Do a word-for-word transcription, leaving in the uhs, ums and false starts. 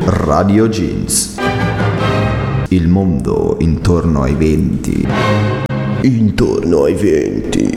Radio Jeans. Il mondo intorno ai venti. Intorno ai venti.